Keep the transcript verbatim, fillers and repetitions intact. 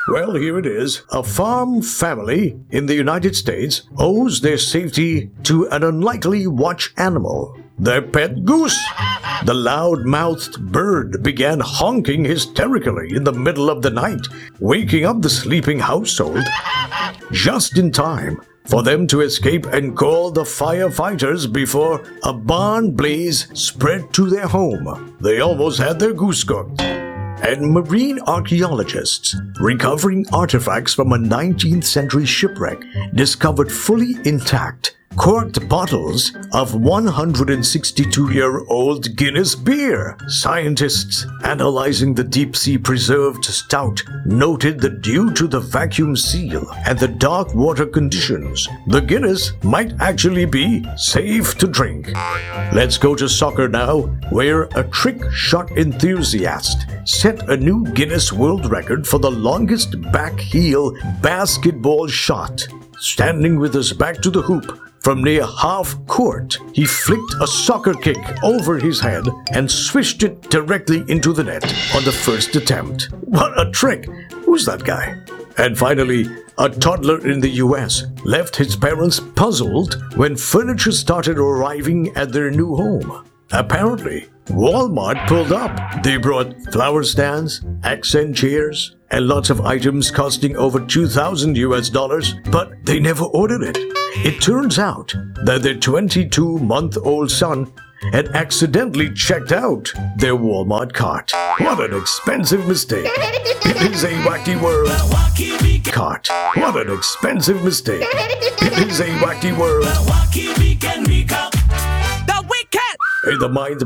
Well, here it is. A farm family in the United States owes their safety to an unlikely watch animal, their pet goose. The loud-mouthed bird began honking hysterically in the middle of the night, waking up the sleeping household just in time for them to escape and call the firefighters before a barn blaze spread to their home. They almost had their goose cooked. And marine archaeologists, recovering artifacts from a nineteenth century shipwreck, discovered fully intact corked bottles of one hundred sixty-two-year-old Guinness beer. Scientists analyzing the deep-sea preserved stout noted that due to the vacuum seal and the dark water conditions, the Guinness might actually be safe to drink. Let's go to soccer now, where a trick shot enthusiast set a new Guinness World Record for the longest back heel basketball shot. Standing with his back to the hoop, from near half court, he flicked a soccer kick over his head and swished it directly into the net on the first attempt. What a trick! Who's that guy? And finally, a toddler in the U S left his parents puzzled when furniture started arriving at their new home. Apparently, Walmart pulled up. They brought flower stands, accent chairs, and lots of items costing over two thousand U S dollars, but they never ordered it. It turns out that their twenty-two-month-old son had accidentally checked out their Walmart cart. What an expensive mistake. It is a wacky world. Cart. What an expensive mistake. It is a wacky world. The weekend. In the mind